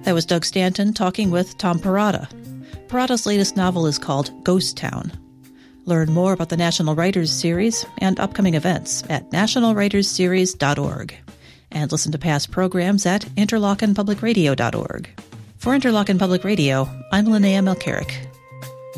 That was Doug Stanton talking with Tom Perrotta. Perrotta's latest novel is called Ghost Town. Learn more about the National Writers Series and upcoming events at nationalwritersseries.org. And listen to past programs at interlockenpublicradio.org. For Interlochen Public Radio, I'm Linnea Melchiorek.